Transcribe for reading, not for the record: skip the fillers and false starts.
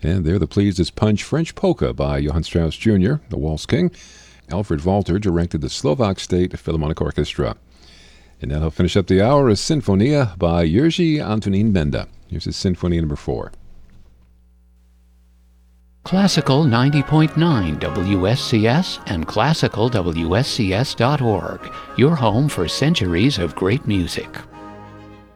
And there, the Pleased as Punch French Polka by Johann Strauss Jr., the Waltz King. Alfred Walter directed the Slovak State Philharmonic Orchestra. And that'll finish up the hour, a Sinfonia by Jerzy Antonín Benda. Here's his Symphony number 4. Classical 90.9 WSCS and classicalwscs.org, your home for centuries of great music.